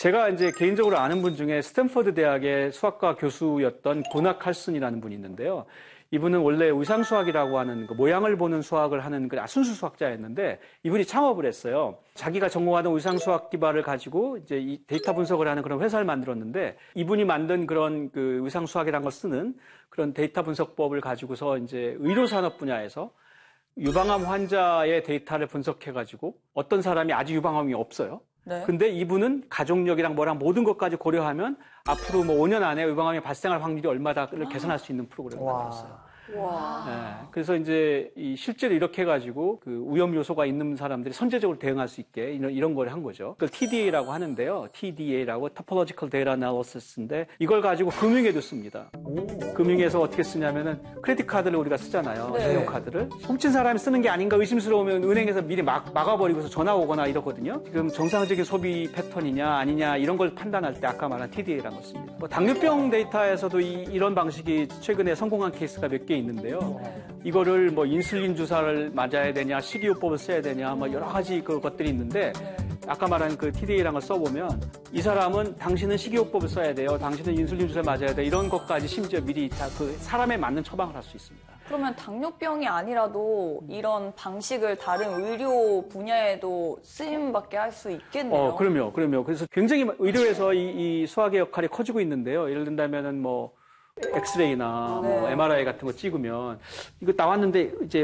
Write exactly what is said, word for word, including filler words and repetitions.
제가 이제 개인적으로 아는 분 중에 스탠퍼드 대학의 수학과 교수였던 고나 칼슨이라는 분이 있는데요. 이분은 원래 의상수학이라고 하는 그 모양을 보는 수학을 하는 그 순수 수학자였는데 이분이 창업을 했어요. 자기가 전공하던 의상수학 기반을 가지고 이제 이 데이터 분석을 하는 그런 회사를 만들었는데 이분이 만든 그런 그 의상수학이라는 걸 쓰는 그런 데이터 분석법을 가지고서 이제 의료산업 분야에서 유방암 환자의 데이터를 분석해가지고 어떤 사람이 아직 유방암이 없어요. 네. 근데 이분은 가족력이랑 뭐랑 모든 것까지 고려하면 앞으로 뭐 오 년 안에 유방암이 발생할 확률이 얼마다를 계산할 수 있는 프로그램을 만들었어요. 와. 네. 그래서 이제 이 실제로 이렇게 해가지고 그 위험 요소가 있는 사람들이 선제적으로 대응할 수 있게 이런, 이런 걸 한 거죠. 그걸 티디에이라고 하는데요. 티디에이라고 Topological Data Analysis인데 이걸 가지고 금융에도 씁니다. 오. 금융에서 어떻게 쓰냐면은 크레딧 카드를 우리가 쓰잖아요. 네. 신용카드를. 훔친 사람이 쓰는 게 아닌가 의심스러우면 은행에서 미리 막, 막아버리고서 전화 오거나 이러거든요. 지금 정상적인 소비 패턴이냐 아니냐 이런 걸 판단할 때 아까 말한 티디에이라는 걸 씁니다. 뭐 당뇨병 데이터에서도 이, 이런 방식이 최근에 성공한 케이스가 몇 개 있는데요. 이거를 뭐 인슐린 주사를 맞아야 되냐, 식이요법을 써야 되냐, 뭐 여러 가지 그 것들이 있는데 아까 말한 그 티디에이라는 걸 써보면 이 사람은 당신은 식이요법을 써야 돼요, 당신은 인슐린 주사를 맞아야 돼 이런 것까지 심지어 미리 다 그 사람에 맞는 처방을 할 수 있습니다. 그러면 당뇨병이 아니라도 이런 방식을 다른 의료 분야에도 쓰임받게 할 수 있겠네요. 어, 그럼요, 그럼요. 그래서 굉장히 의료에서 이, 이 수학의 역할이 커지고 있는데요. 예를 든다면은 뭐 엑스레이나 네. 뭐 엠알아이 같은 거 찍으면 이거 나왔는데 이제